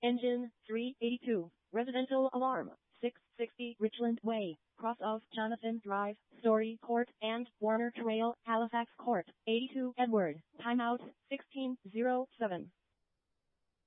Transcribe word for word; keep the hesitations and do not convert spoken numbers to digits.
Engine three eighty-two. Residential alarm. six sixty Richland Way, cross of Jonathan Drive, Story Court, and Warner Trail, Halifax Court. eighty-two Edward. Timeout sixteen oh seven.